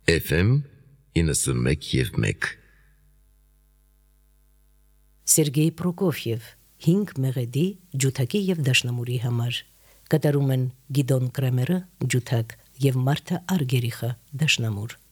FM 91.1 Սերգեյ Պրոկոֆիև 5 մեղեդի ջութակի եւ դաշնամուրի համար կատարում են Գիդոն Կրեմերը ջութակ եւ Մարթա Արգերիխը դաշնամուր